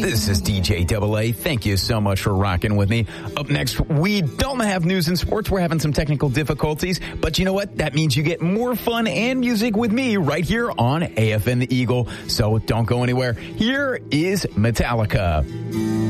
This is DJ AA. Thank you so much for rocking with me. Up next, we don't have news and sports. We're having some technical difficulties, but you know what? That means you get more fun and music with me right here on AFN The Eagle. So don't go anywhere. Here is Metallica.